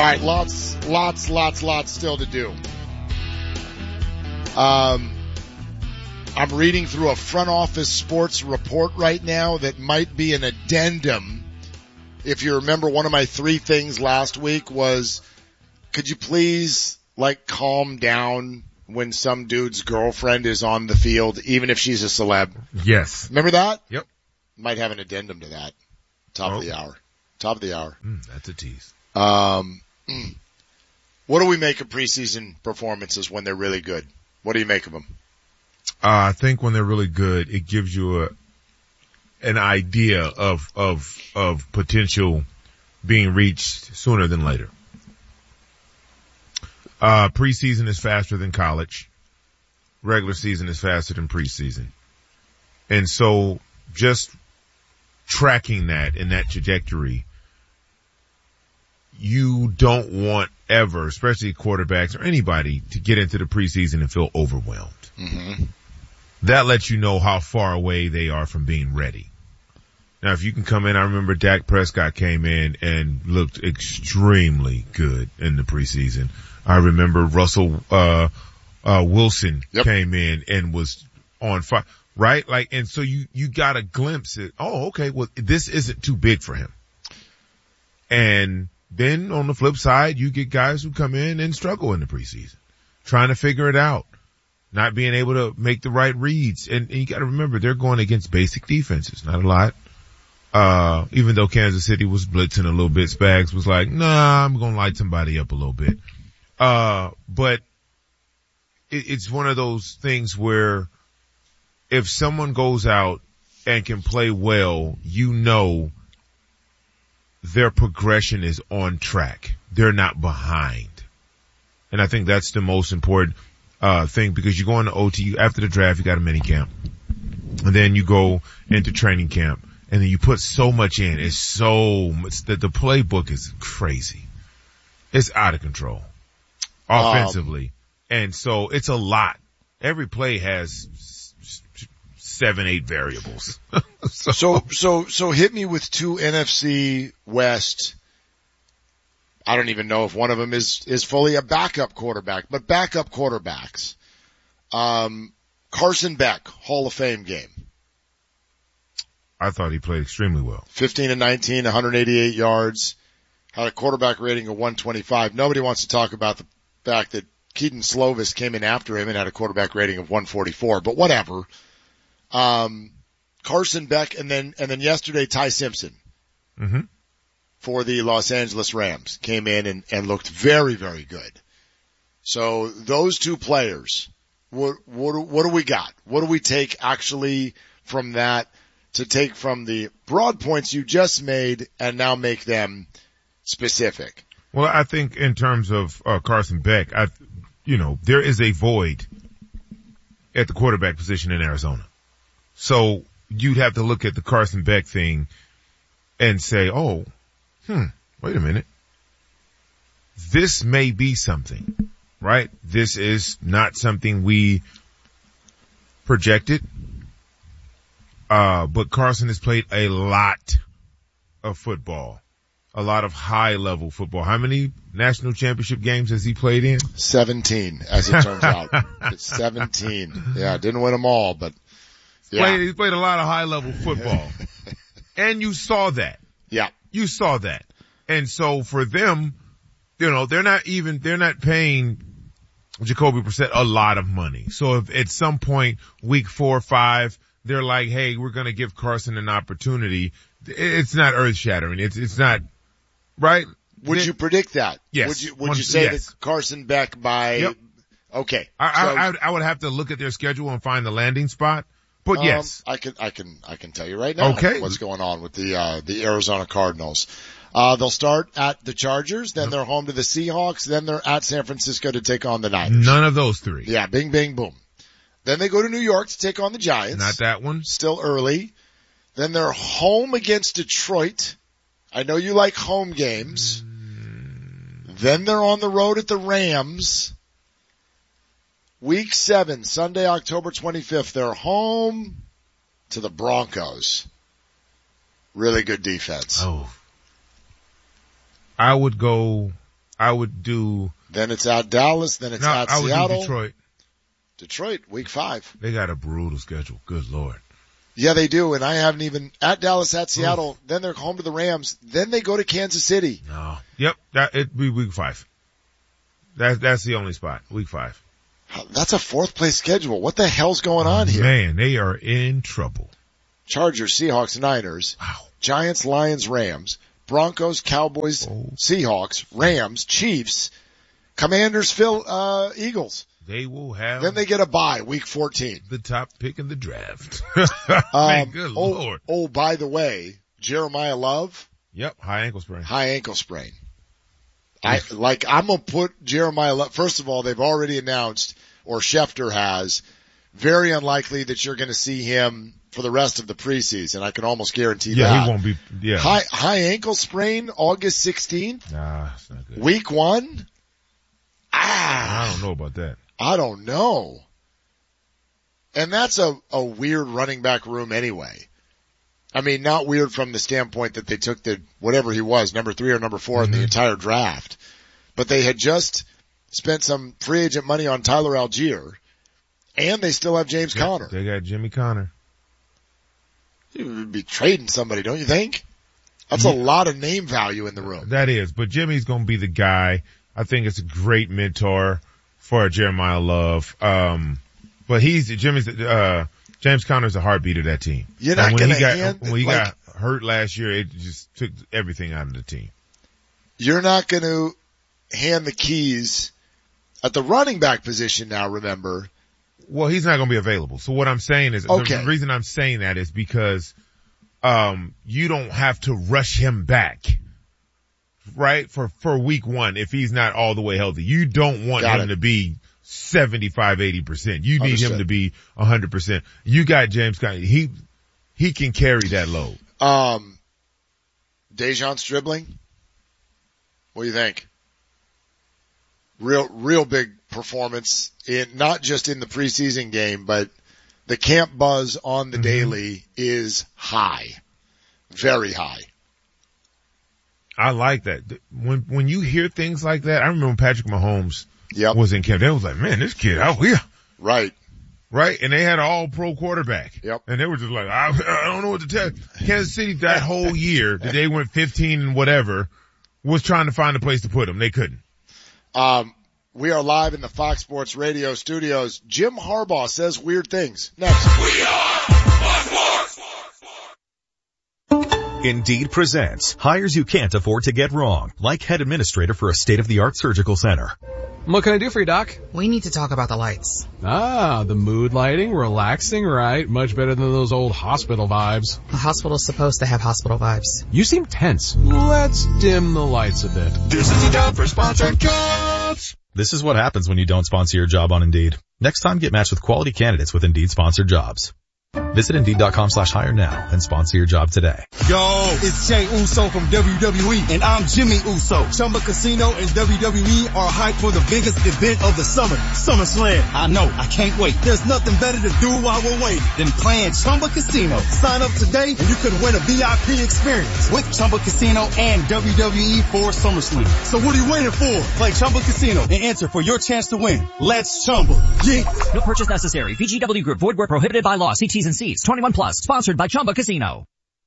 right, lots still to do. I'm reading through a front office sports report right now that might be an addendum. If you remember, one of my 3 things last week was, could you please, calm down when some dude's girlfriend is on the field, even if she's a celeb? Yes. Remember that? Yep. Might have an addendum to that. Top of the hour. That's a tease. What do we make of preseason performances when they're really good? What do you make of them? I think when they're really good, it gives you an idea of potential being reached sooner than later. Preseason is faster than college. Regular season is faster than preseason. And so just tracking that in that trajectory, you don't want ever, especially quarterbacks or anybody, to get into the preseason and feel overwhelmed. Mm-hmm. That lets you know how far away they are from being ready. Now, if you can come in, I remember Dak Prescott came in and looked extremely good in the preseason. I remember Russell Wilson came in and was on fire, right? And so you got a glimpse at, okay, well, this isn't too big for him. And then on the flip side, you get guys who come in and struggle in the preseason, trying to figure it out, not being able to make the right reads. And you got to remember, they're going against basic defenses, not a lot. Even though Kansas City was blitzing a little bit, Spags was like, nah, I'm going to light somebody up a little bit. But it's one of those things where if someone goes out and can play well, you know their progression is on track. They're not behind. And I think that's the most important thing, because you go into OT after the draft, you got a mini camp, and then you go into training camp, and then you put so much in. It's so much that the playbook is crazy. It's out of control offensively. And so it's a lot. Every play has 7-8 variables. So hit me with 2 NFC West. I don't even know if one of them is fully a backup quarterback, but backup quarterbacks. Carson Beck, Hall of Fame game. I thought he played extremely well. 15-19, 188 yards, had a quarterback rating of 125. Nobody wants to talk about the fact that Keaton Slovis came in after him and had a quarterback rating of 144, but whatever. Carson Beck, and then yesterday Ty Simpson. Mm-hmm. For the Los Angeles Rams, came in and looked very, very good. So those 2 players, what do we got? What do we take actually from that to take from the broad points you just made and now make them specific? Well, I think in terms of Carson Beck, there is a void at the quarterback position in Arizona. So you'd have to look at the Carson Beck thing and say, wait a minute. This may be something, right? This is not something we projected. But Carson has played a lot of football, a lot of high level football. How many national championship games has he played in? 17, as it turns out. It's 17. Yeah, didn't win them all, but yeah. He played a lot of high level football. And you saw that. Yeah. You saw that. And so for them, they're not paying Jacoby Brissett a lot of money. So if at some point, week 4 or 5, they're like, hey, we're going to give Carson an opportunity, it's not earth shattering. It's not, right? Would you predict that? Yes. Would you say that Carson Beck by, Yep. Okay. I would have to look at their schedule and find the landing spot. But yes. I can tell you right now. Okay. What's going on with the Arizona Cardinals. They'll start at the Chargers, then they're home to the Seahawks, then they're at San Francisco to take on the Niners. None of those 3. Yeah, bing, bing, boom. Then they go to New York to take on the Giants. Not that one. Still early. Then they're home against Detroit. I know you like home games. Then they're on the road at the Rams. Week 7, Sunday, October 25th, they're home to the Broncos. Really good defense. Oh. I would go I would do. Then it's at Dallas. Then it's at I would Seattle. do Detroit. Detroit, week 5. They got a brutal schedule. Good Lord. Yeah, they do. And I haven't even at Dallas, at Seattle. Oof. Then they're home to the Rams. Then they go to Kansas City. No. Yep. It'd be week 5. That's the only spot. Week 5. That's a 4th place schedule. What the hell's going on here? Man, they are in trouble. Chargers, Seahawks, Niners. Wow. Giants, Lions, Rams. Broncos, Cowboys, Seahawks, Rams, Chiefs. Commanders, Eagles. They will have. Then they get a bye, week 14. The top pick in the draft. Man, good Lord. Oh, by the way, Jeremiah Love. Yep, high ankle sprain. I'm gonna put Jeremiah Love. First of all, they've already announced, or Schefter has, very unlikely that you're gonna see him for the rest of the preseason. I can almost guarantee that. Yeah, he won't be, yeah. High ankle sprain, August 16th. Nah, it's not good. Week 1? I don't know about that. I don't know. And that's a weird running back room anyway. I mean, not weird from the standpoint that they took whatever he was, number 3 or number 4 in the entire draft. But they had just spent some free agent money on Tyler Algier, and they still have James Conner. They got Jimmy Conner. You would be trading somebody, don't you think? That's a lot of name value in the room. That is, but Jimmy's gonna be the guy. I think it's a great mentor for Jeremiah Love. But James Conner's the heartbeat of that team. You're not when he got hurt last year, it just took everything out of the team. You're not going to hand the keys at the running back position now, remember. Well, he's not going to be available. So what I'm saying is, the reason I'm saying that is because, you don't have to rush him back, right? For week 1, if he's not all the way healthy. You don't want him to be 75, 80%. You need him to be 100%. You got James Conner. He can carry that load. Dejon Stribling? What do you think? Real big performance not just in the preseason game, but the camp buzz on the daily is high. Very high. I like that. When you hear things like that, I remember when Patrick Mahomes was in camp. They was like, man, this kid out here. Right. And they had an all-pro quarterback. Yep. And they were just like, I don't know what to tell you. Kansas City that whole year that they went 15 and whatever was trying to find a place to put them. They couldn't. We are live in the Fox Sports Radio studios. Jim Harbaugh says weird things. Next. We are Fox Sports. Indeed presents hires you can't afford to get wrong, like head administrator for a state-of-the-art surgical center. What can I do for you, Doc? We need to talk about the lights. Ah, the mood lighting, relaxing, right? Much better than those old hospital vibes. The hospital's supposed to have hospital vibes. You seem tense. Let's dim the lights a bit. This is the time for sponsored jobs. This is what happens when you don't sponsor your job on Indeed. Next time, get matched with quality candidates with Indeed sponsored jobs. Visit Indeed.com/hire now and sponsor your job today. Yo, it's Jey Uso from WWE, and I'm Jimmy Uso. Chumba Casino and WWE are hyped for the biggest event of the summer, SummerSlam. I know, I can't wait. There's nothing better to do while we're waiting than playing Chumba Casino. Sign up today and you could win a VIP experience with Chumba Casino and WWE for SummerSlam. So what are you waiting for? Play Chumba Casino and enter for your chance to win. Let's Chumba. Yeah. No purchase necessary. VGW Group. Void where prohibited by law. See T's and C's. 21 plus. Sponsored by Chumba Casino.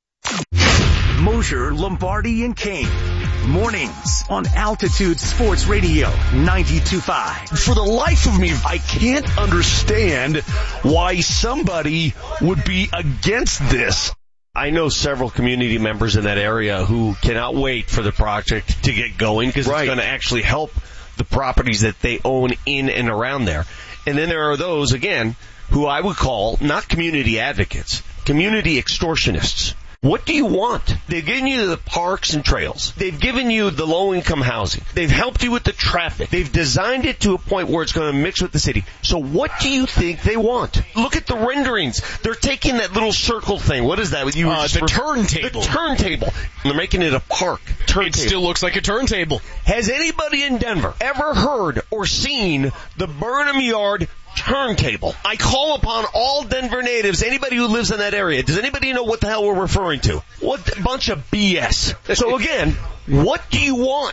Mosher, Lombardi, and Kane. Mornings on Altitude Sports Radio 92.5. For the life of me, I can't understand why somebody would be against this. I know several community members in that area who cannot wait for the project to get going because it's going to actually help the properties that they own in and around there. And then there are those, again, who I would call not community advocates, community extortionists. What do you want? They've given you the parks and trails. They've given you the low-income housing. They've helped you with the traffic. They've designed it to a point where it's going to mix with the city. So what do you think they want? Look at the renderings. They're taking that little circle thing. What is that? The turntable. The turntable. They're making it a park. Turntable. It still looks like a turntable. Has anybody in Denver ever heard or seen the Burnham Yard turntable? I call upon all Denver natives, anybody who lives in that area. Does anybody know what the hell we're referring to? What a bunch of BS. So again, what do you want?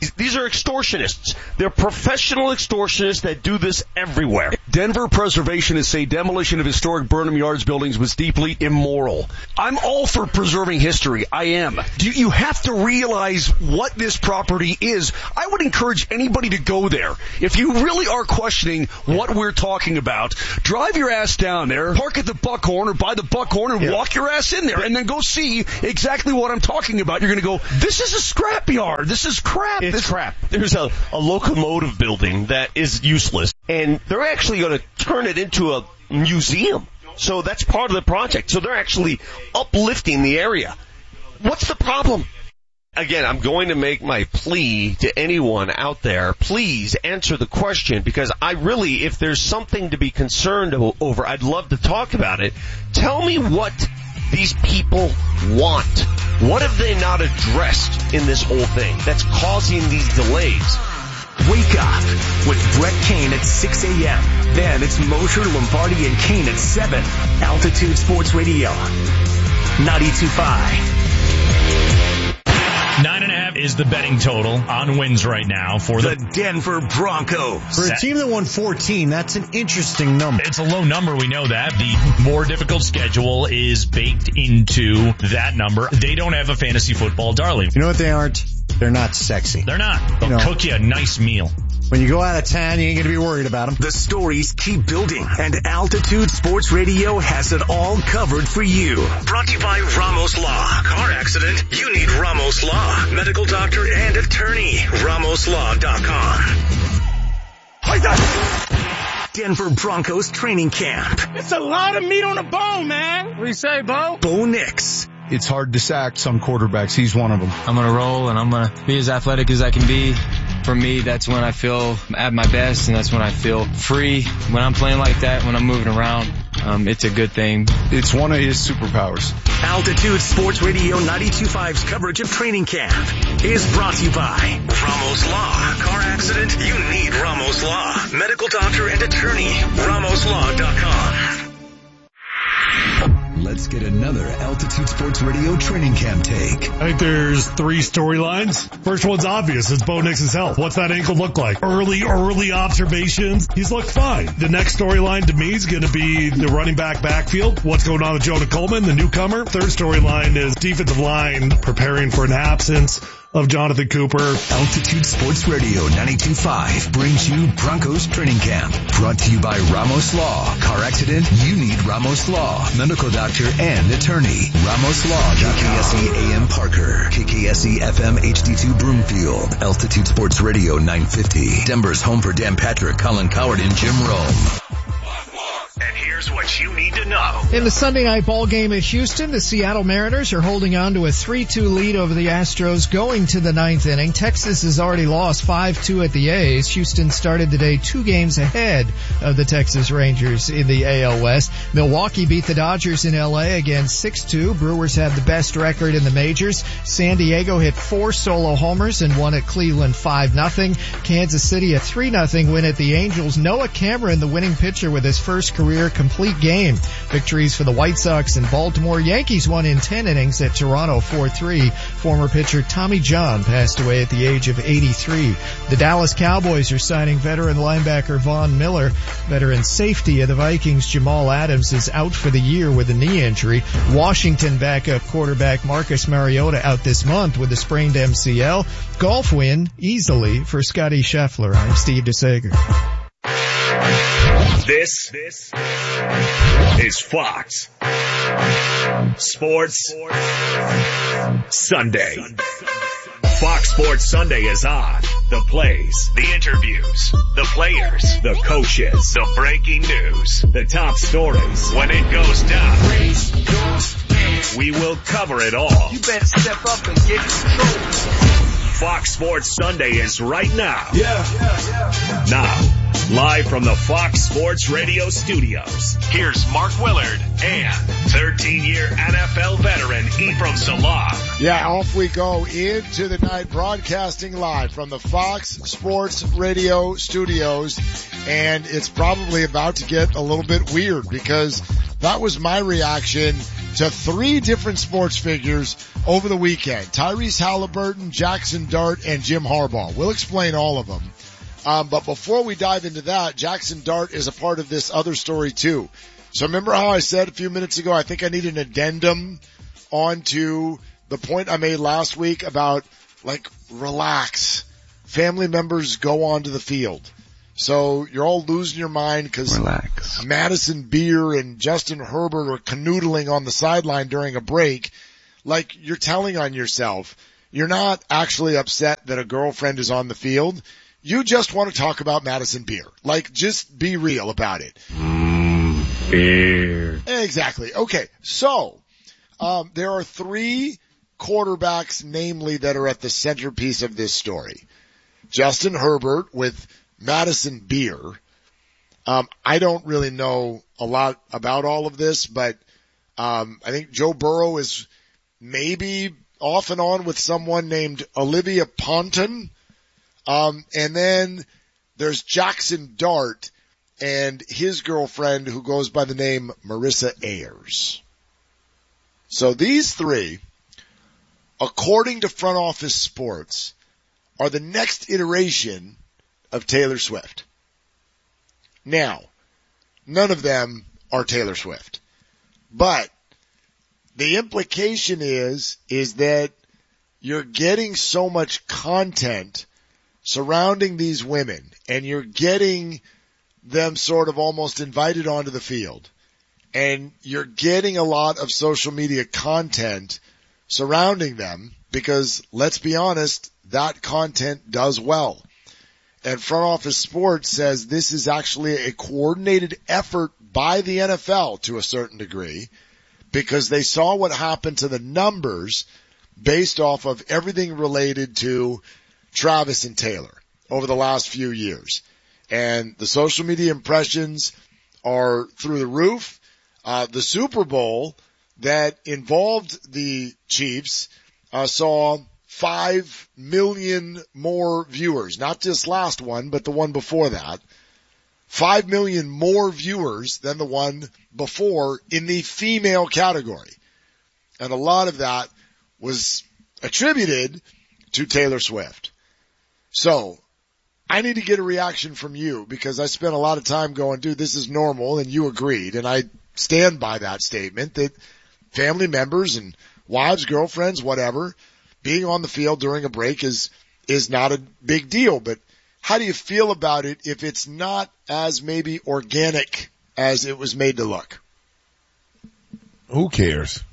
These are extortionists. They're professional extortionists that do this everywhere. Denver preservationists say demolition of historic Burnham Yards buildings was deeply immoral. I'm all for preserving history. I am. You have to realize what this property is. I would encourage anybody to go there. If you really are questioning what we're talking about, drive your ass down there, park at the Buckhorn or by the Buckhorn and walk your ass in there and then go see exactly what I'm talking about. You're going to go, this is a scrapyard. This is crap. It's crap. There's a locomotive building that is useless, and they're actually going to turn it into a museum. So that's part of the project. So they're actually uplifting the area. What's the problem? Again, I'm going to make my plea to anyone out there. Please answer the question, because I really, if there's something to be concerned over, I'd love to talk about it. Tell me what these people want. What have they not addressed in this whole thing that's causing these delays? Wake up with Brett Kane at 6 a.m. Then it's Mosher, Lombardi, and Kane at 7. Altitude Sports Radio, 92.5. 9.5 is the betting total on wins right now for the Denver Broncos. For a team that won 14, that's an interesting number. It's a low number, we know that. The more difficult schedule is baked into that number. They don't have a fantasy football darling. You know what they aren't? They're not sexy. They're not. They'll cook you a nice meal. When you go out of town, you ain't going to be worried about them. The stories keep building, and Altitude Sports Radio has it all covered for you. Brought to you by Ramos Law. Car accident? You need Ramos Law. Medical doctor and attorney. RamosLaw.com. Denver Broncos training camp. It's a lot of meat on the bone, man. What do you say, Bo? Bo Nix. It's hard to sack some quarterbacks. He's one of them. I'm going to roll, and I'm going to be as athletic as I can be. For me, that's when I feel at my best, and that's when I feel free. When I'm playing like that, when I'm moving around, it's a good thing. It's one of his superpowers. Altitude Sports Radio 92.5's coverage of training camp is brought to you by Ramos Law. Car accident? You need Ramos Law. Medical doctor and attorney. RamosLaw.com. Let's get another Altitude Sports Radio training camp take. I think there's 3 storylines. First one's obvious. It's Bo Nix's health. What's that ankle look like? Early observations. He's looked fine. The next storyline to me is going to be the running backfield. What's going on with Jonah Coleman, the newcomer? Third storyline is defensive line preparing for an absence of Jonathan Cooper. Altitude Sports Radio 92.5 brings you Broncos Training Camp. Brought to you by Ramos Law. Car accident? You need Ramos Law. Medical doctor and attorney. Ramos Law. KKSE AM Parker. KKSE FM HD2 Broomfield. Altitude Sports Radio 950. Denver's home for Dan Patrick, Colin Coward, and Jim Rome. And here's what you need to know. In the Sunday night ball game at Houston, the Seattle Mariners are holding on to a 3-2 lead over the Astros going to the 9th inning. Texas has already lost 5-2 at the A's. Houston started the day 2 games ahead of the Texas Rangers in the AL West. Milwaukee beat the Dodgers in LA again 6-2. Brewers have the best record in the majors. San Diego hit 4 solo homers and won at Cleveland 5-0. Kansas City a 3-0 win at the Angels. Noah Cameron, the winning pitcher, with his first career complete game. Victories for the White Sox and Baltimore. Yankees won in 10 innings at Toronto 4-3. Former pitcher Tommy John passed away at the age of 83. The Dallas Cowboys are signing veteran linebacker Von Miller. Veteran safety of the Vikings Jamal Adams is out for the year with a knee injury. Washington backup quarterback Marcus Mariota out this month with a sprained MCL. Golf win easily for Scotty Scheffler. I'm Steve DeSager. This is Fox Sports Sunday. Fox Sports Sunday is on. The plays, the interviews, the players, the coaches, the breaking news, the top stories. When it goes down, we will cover it all. You better step up and get control. Fox Sports Sunday is right now. Now, live from the Fox Sports Radio studios, here's Mark Willard and 13-year NFL veteran Ephraim Salah. Yeah, off we go into the night, broadcasting live from the Fox Sports Radio studios. And it's probably about to get a little bit weird because that was my reaction to 3 different sports figures over the weekend. Tyrese Halliburton, Jackson Dart, and Jim Harbaugh. We'll explain all of them. But before we dive into that, Jackson Dart is a part of this other story too. So remember how I said a few minutes ago, I think I need an addendum onto the point I made last week about, like, relax. Family members go onto the field. So you're all losing your mind because Madison Beer and Justin Herbert are canoodling on the sideline during a break. Like, you're telling on yourself. You're not actually upset that a girlfriend is on the field. You just want to talk about Madison Beer. Like, just be real about it. Beer. Exactly. Okay. So, there are 3 quarterbacks, namely, that are at the centerpiece of this story. Justin Herbert with Madison Beer. I don't really know a lot about all of this, but I think Joe Burrow is maybe off and on with someone named Olivia Ponton. And then there's Jackson Dart and his girlfriend who goes by the name Marissa Ayers. So these 3, according to Front Office Sports, are the next iteration of Taylor Swift. Now, none of them are Taylor Swift. But the implication is that you're getting so much content surrounding these women, and you're getting them sort of almost invited onto the field, and you're getting a lot of social media content surrounding them because, let's be honest, that content does well. And Front Office Sports says this is actually a coordinated effort by the NFL to a certain degree because they saw what happened to the numbers based off of everything related to Travis and Taylor over the last few years. And the social media impressions are through the roof. The Super Bowl that involved the Chiefs saw 5 million more viewers, not this last one, but the one before that. 5 million more viewers than the one before in the female category. And a lot of that was attributed to Taylor Swift. So, I need to get a reaction from you because I spent a lot of time going, dude, this is normal, and you agreed. And I stand by that statement that family members and wives, girlfriends, whatever, being on the field during a break is not a big deal. But how do you feel about it if it's not as maybe organic as it was made to look? Who cares?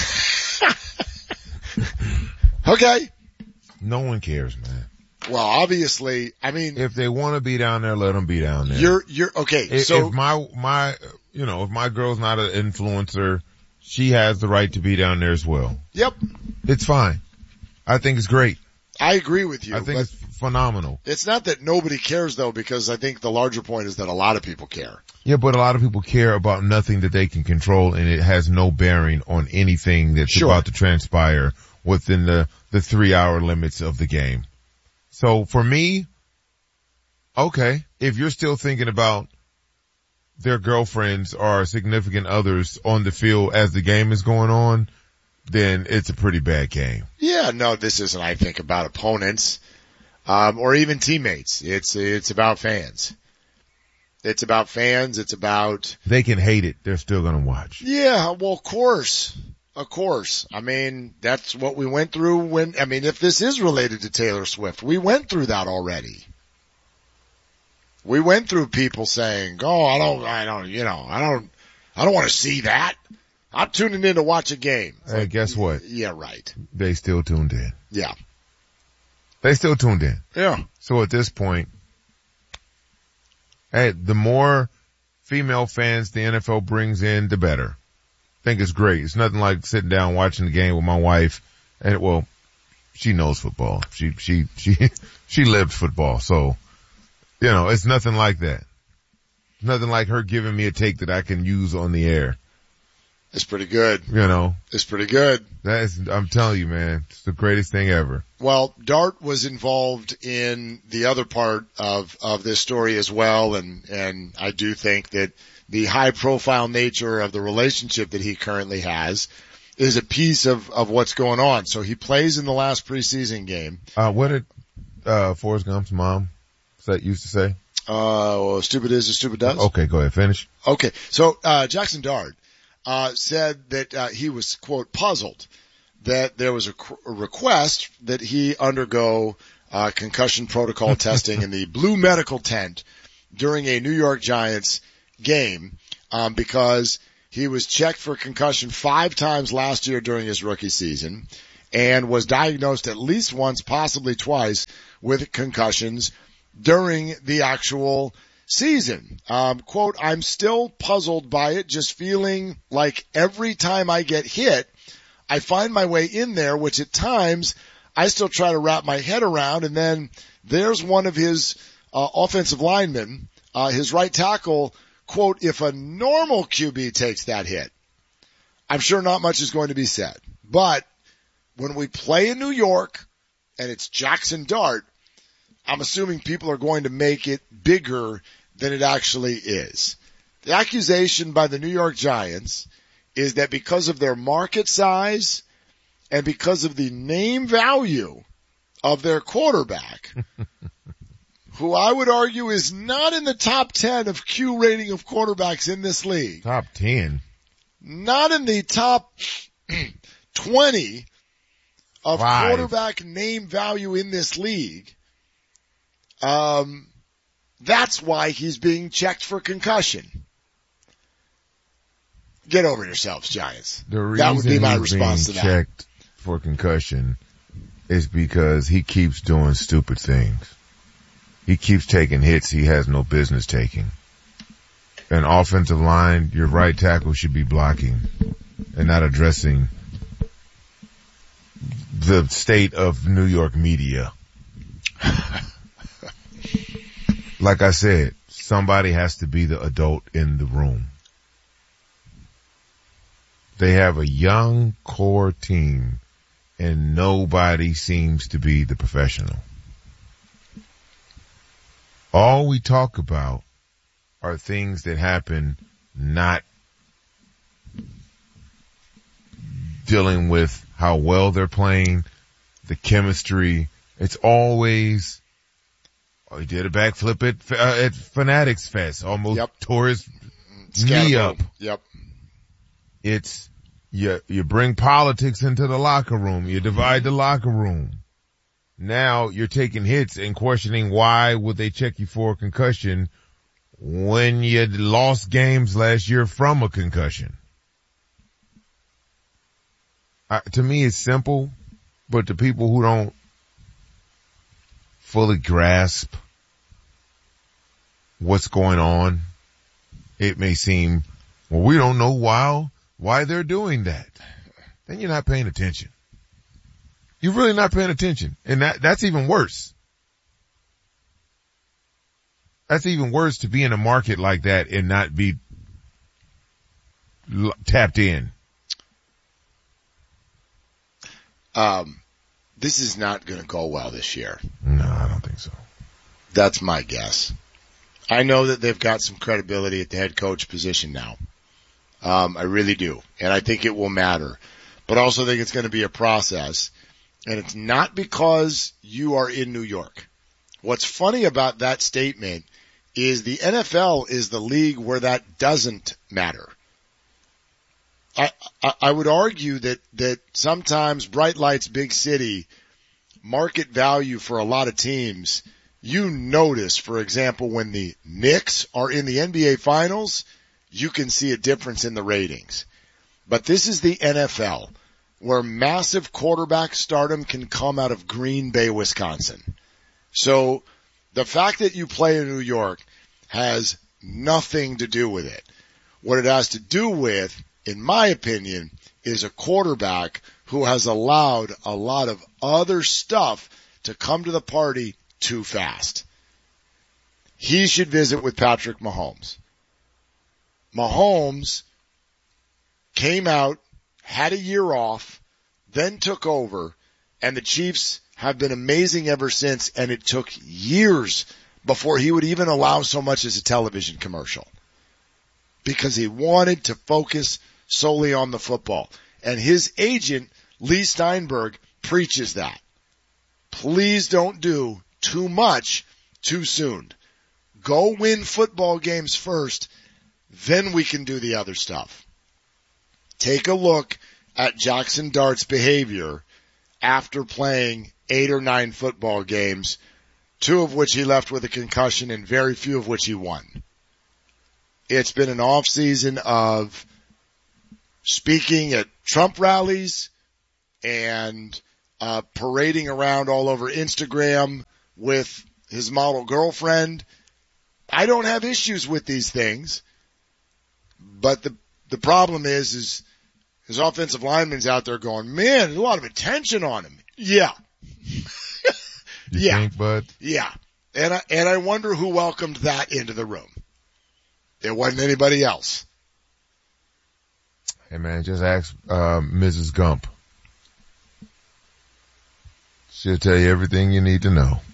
Okay. No one cares, man. Well, obviously, I mean, if they want to be down there, let them be down there. You're okay. If my if my girl's not an influencer, she has the right to be down there as well. Yep. It's fine. I think it's great. I agree with you. I think it's phenomenal. It's not that nobody cares though, because I think the larger point is that a lot of people care. Yeah, but a lot of people care about nothing that they can control, and it has no bearing on anything that's about to transpire within the 3-hour limits of the game. So for me, okay, if you're still thinking about their girlfriends or significant others on the field as the game is going on, then it's a pretty bad game. Yeah, no, this isn't, I think, about opponents, or even teammates. It's about fans. It's about fans. It's about... They can hate it. They're still going to watch. Yeah, well, of course. Of course. I mean, that's what we went through if this is related to Taylor Swift, we went through that already. We went through people saying, oh, I don't want to see that. I'm tuning in to watch a game. Hey, guess what? Yeah, right. They still tuned in. Yeah. They still tuned in. Yeah. So at this point, hey, the more female fans the NFL brings in, the better. I think it's great. It's nothing like sitting down watching the game with my wife, and well, she knows football. She lived football, so it's nothing like that. Nothing like her giving me a take that I can use on the air. It's pretty good. It's pretty good. I'm telling you, man, it's the greatest thing ever. Well, Dart was involved in the other part of this story as well, and I do think that the high profile nature of the relationship that he currently has is a piece of what's going on. So he plays in the last preseason game. What did Forrest Gump's mom used to say? Well, stupid is as stupid does. Okay, go ahead, finish. Okay, so Jackson Dart said that he was, quote, puzzled that there was a request that he undergo concussion protocol testing in the blue medical tent during a New York Giants game because he was checked for concussion 5 times last year during his rookie season and was diagnosed at least once, possibly twice, with concussions during the actual season. Quote, I'm still puzzled by it, just feeling like every time I get hit, I find my way in there, which at times I still try to wrap my head around, and then there's one of his offensive linemen, his right tackle, quote, if a normal QB takes that hit, I'm sure not much is going to be said. But when we play in New York and it's Jackson Dart, I'm assuming people are going to make it bigger than it actually is. The accusation by the New York Giants is that because of their market size and because of the name value of their quarterback, who I would argue is not in the top 10 of Q rating of quarterbacks in this league. Top 10. Not in the top 20 of quarterback name value in this league. That's why he's being checked for concussion. Get over yourselves, Giants. That would be my response to that. Checked for concussion is because he keeps doing stupid things. He keeps taking hits he has no business taking. An offensive line, your right tackle should be blocking and not addressing the state of New York media. Like I said, somebody has to be the adult in the room. They have a young core team and nobody seems to be the professional. All we talk about are things that happen not dealing with how well they're playing, the chemistry. It's always, he did a backflip at Fanatics Fest, almost tore his knee up. Yep. It's, you bring politics into the locker room. You divide the locker room. Now you're taking hits and questioning why would they check you for a concussion when you lost games last year from a concussion. To me, it's simple, but to people who don't fully grasp what's going on, it may seem, well, we don't know why they're doing that. Then you're not paying attention. You're really not paying attention. And that's even worse. That's even worse, to be in a market like that and not be tapped in. This is not going to go well this year. No, I don't think so. That's my guess. I know that they've got some credibility at the head coach position now. I really do. And I think it will matter. But I also think it's going to be a process. And it's not because you are in New York. What's funny about that statement is the NFL is the league where that doesn't matter. I would argue that sometimes bright lights, big city, market value for a lot of teams, you notice, for example, when the Knicks are in the NBA finals, you can see a difference in the ratings. But this is the NFL, where massive quarterback stardom can come out of Green Bay, Wisconsin. So the fact that you play in New York has nothing to do with it. What it has to do with, in my opinion, is a quarterback who has allowed a lot of other stuff to come to the party too fast. He should visit with Patrick Mahomes. Mahomes came out, had a year off, then took over, and the Chiefs have been amazing ever since, and it took years before he would even allow so much as a television commercial. because he wanted to focus solely on the football. And his agent, Lee Steinberg, preaches that. Please don't do too much too soon. Go win football games first, then we can do the other stuff. Take a look at Jackson Dart's behavior after playing 8 or 9 football games, 2 of which he left with a concussion and very few of which he won. It's been an off season of speaking at Trump rallies and parading around all over Instagram with his model girlfriend. I don't have issues with these things, but the problem is his offensive lineman's out there going, man, there's a lot of attention on him. Yeah. You think, bud? Yeah. And I wonder who welcomed that into the room. It wasn't anybody else. Hey man, just ask Mrs. Gump. She'll tell you everything you need to know.